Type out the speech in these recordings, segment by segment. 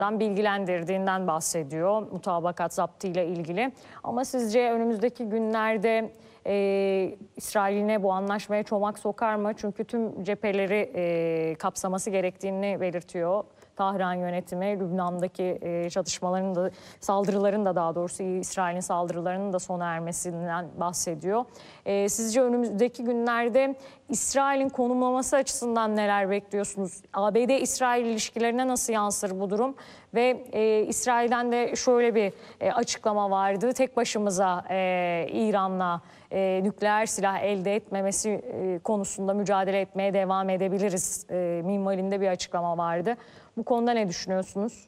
bilgilendirdiğinden bahsediyor mutabakat zaptı ile ilgili. Ama sizce önümüzdeki günlerde İsrail yine bu anlaşmaya çomak sokar mı? Çünkü tüm cepheleri kapsaması gerektiğini belirtiyor Tahran yönetimi. Lübnan'daki çatışmaların da, saldırıların da, daha doğrusu İsrail'in saldırılarının da sona ermesinden bahsediyor. Sizce önümüzdeki günlerde İsrail'in konumlaması açısından neler bekliyorsunuz? ABD-İsrail ilişkilerine nasıl yansır bu durum? Ve İsrail'den de şöyle bir açıklama vardı. Tek başımıza İran'la nükleer silah elde etmemesi konusunda mücadele etmeye devam edebiliriz minvalinde bir açıklama vardı. Bu konuda ne düşünüyorsunuz?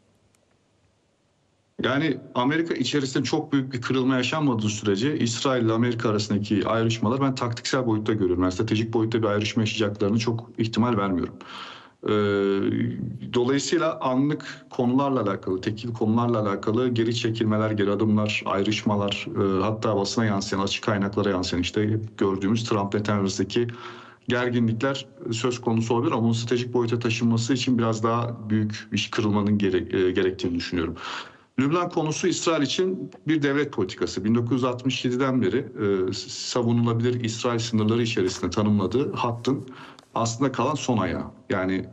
Yani Amerika içerisinde çok büyük bir kırılma yaşanmadığı sürece İsrail ile Amerika arasındaki ayrışmalar ben taktiksel boyutta görüyorum. Yani stratejik boyutta bir ayrışma yaşayacaklarını çok ihtimal vermiyorum. Dolayısıyla anlık konularla alakalı, tekil konularla alakalı geri çekilmeler, geri adımlar, ayrışmalar, hatta basına yansıyan, açık kaynaklara yansıyan işte gördüğümüz Trump-Netanyahu arasındaki gerginlikler söz konusu olabilir ama bunun stratejik boyuta taşınması için biraz daha büyük bir kırılmanın gerektiğini düşünüyorum. Lübnan konusu İsrail için bir devlet politikası. 1967'den beri savunulabilir İsrail sınırları içerisinde tanımladığı hattın aslında kalan son ayağı. Yani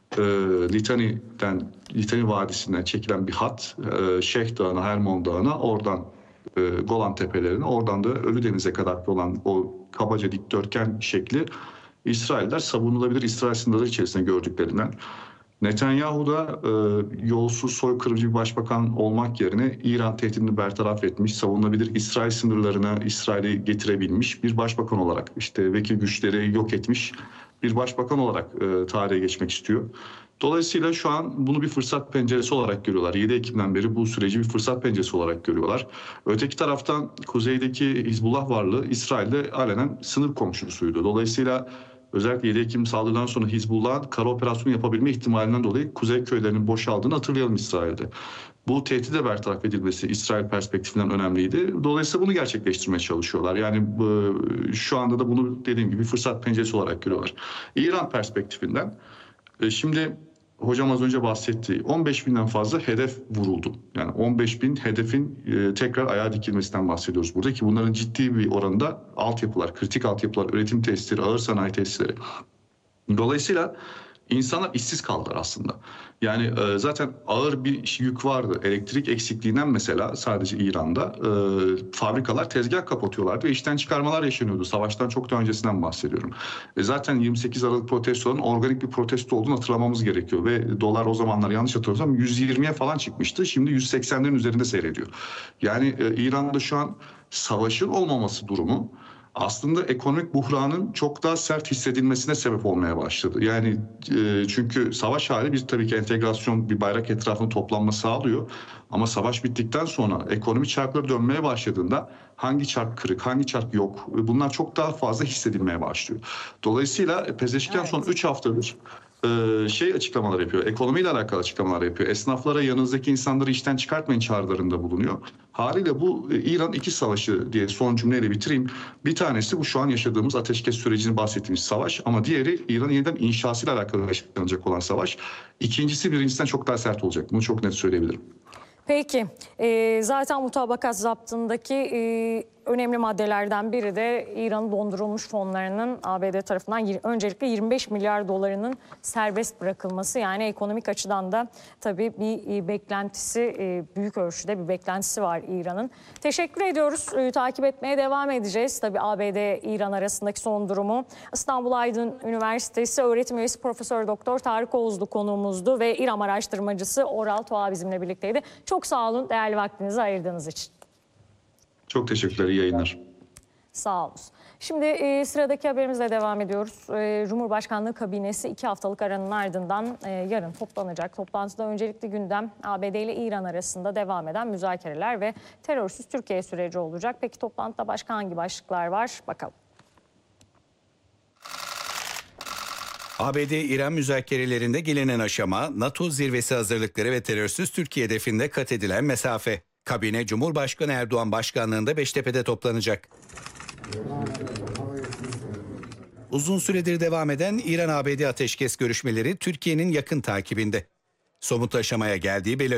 Litani Vadisi'nden çekilen bir hat, Şeyh Dağı'na, Hermon Dağı'na, oradan Golan Tepelerine, oradan da Ölüdeniz'e kadar olan o kabaca dikdörtgen şekli İsrailler savunulabilir İsrail sınırları içerisinde gördüklerinden. Netanyahu da yolsuz, soykırımcı bir başbakan olmak yerine İran tehdidini bertaraf etmiş, savunulabilir İsrail sınırlarına İsrail'i getirebilmiş bir başbakan olarak, işte vekil güçleri yok etmiş bir başbakan olarak tarihe geçmek istiyor. Dolayısıyla şu an bunu bir fırsat penceresi olarak görüyorlar. 7 Ekim'den beri bu süreci bir fırsat penceresi olarak görüyorlar. Öteki taraftan kuzeydeki Hizbullah varlığı İsrail'de alenen sınır komşusuydu. Dolayısıyla özellikle 7 Ekim saldırıdan sonra Hizbullah'ın kara operasyonu yapabilme ihtimalinden dolayı kuzey köylerinin boşaldığını hatırlayalım İsrail'de. Bu tehdide bertaraf edilmesi İsrail perspektifinden önemliydi. Dolayısıyla bunu gerçekleştirmeye çalışıyorlar. Yani şu anda da bunu dediğim gibi fırsat penceresi olarak görüyorlar. İran perspektifinden şimdi hocam az önce bahsetti. 15 binden fazla hedef vuruldu. Yani 15 bin hedefin tekrar ayağa dikilmesinden bahsediyoruz burada ki bunların ciddi bir oranda altyapılar, kritik altyapılar, üretim tesisleri, ağır sanayi tesisleri. Dolayısıyla insanlar işsiz kaldılar aslında. Yani zaten ağır bir yük vardı. Elektrik eksikliğinden mesela sadece İran'da fabrikalar tezgah kapatıyorlardı ve işten çıkarmalar yaşanıyordu. Savaştan çok daha öncesinden bahsediyorum. Zaten 28 Aralık protestolarının organik bir protesto olduğunu hatırlamamız gerekiyor. Ve dolar o zamanlar yanlış hatırlamıyorsam 120'ye falan çıkmıştı. Şimdi 180'lerin üzerinde seyrediyor. Yani İran'da şu an savaşın olmaması durumu aslında ekonomik buhranın çok daha sert hissedilmesine sebep olmaya başladı. Yani çünkü savaş hali bir tabii ki entegrasyon, bir bayrak etrafında toplanma sağlıyor. Ama savaş bittikten sonra ekonomi çarkları dönmeye başladığında hangi çark kırık, hangi çark yok, bunlar çok daha fazla hissedilmeye başlıyor. Dolayısıyla Pezeşkian son 3 haftadır açıklamalar yapıyor. Ekonomiyle alakalı açıklamalar yapıyor. Esnaflara yanınızdaki insanları işten çıkartmayın çağrılarında bulunuyor. Haliyle bu İran iki savaşı diye son cümleyle bitireyim. Bir tanesi bu şu an yaşadığımız ateşkes sürecini bahsettiğimiz savaş ama diğeri İran'ın yeniden inşasıyla alakalı yaşanacak olan savaş. İkincisi birincisinden çok daha sert olacak. Bunu çok net söyleyebilirim. Peki, zaten mutabakat zaptındaki önemli maddelerden biri de İran'ın dondurulmuş fonlarının ABD tarafından öncelikle 25 milyar dolarının serbest bırakılması. Yani ekonomik açıdan da tabii bir beklentisi, büyük ölçüde bir beklentisi var İran'ın. Teşekkür ediyoruz. Takip etmeye devam edeceğiz. Tabii ABD-İran arasındaki son durumu. İstanbul Aydın Üniversitesi öğretim üyesi Profesör Doktor Tarık Oğuzlu konuğumuzdu ve İran araştırmacısı Oral Toğa bizimle birlikteydi. Çok sağ olun değerli vaktinizi ayırdığınız için. Çok teşekkürler, iyi yayınlar. Sağ olun. Şimdi sıradaki haberimizle devam ediyoruz. Cumhurbaşkanlığı kabinesi 2 haftalık aranın ardından yarın toplanacak. Toplantıda öncelikli gündem ABD ile İran arasında devam eden müzakereler ve terörsüz Türkiye süreci olacak. Peki toplantıda başka hangi başlıklar var? Bakalım. ABD-İran müzakerelerinde gelinen aşama, NATO zirvesi hazırlıkları ve terörsüz Türkiye hedefinde kat edilen mesafe. Kabine Cumhurbaşkanı Erdoğan başkanlığında Beştepe'de toplanacak. Uzun süredir devam eden İran-ABD ateşkes görüşmeleri Türkiye'nin yakın takibinde. Somut aşamaya geldiği belirtildi.